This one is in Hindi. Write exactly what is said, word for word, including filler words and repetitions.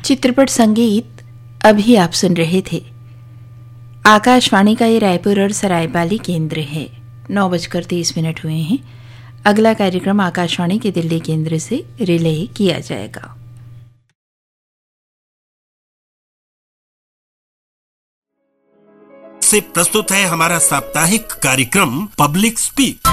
चित्रपट संगीत अभी आप सुन रहे थे। आकाशवाणी का ये रायपुर और सरायपाली केंद्र है। नौ बजकर तीस मिनट हुए हैं। अगला कार्यक्रम आकाशवाणी के दिल्ली केंद्र से रिले किया जाएगा। से प्रस्तुत है हमारा साप्ताहिक कार्यक्रम पब्लिक स्पीक।